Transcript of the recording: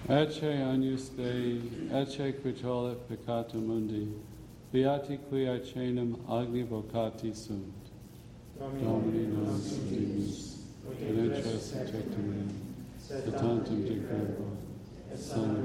Ecce agnus Dei, ecce quitolet peccatum mundi, beati qui aecenum agni vocati sunt. Domini nos Deus, et entras in tectum, et tantum de grebo, et sanum